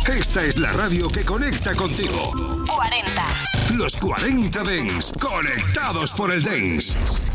Esta es la radio que conecta contigo. 40. Los 40 Dance, conectados por el Dance.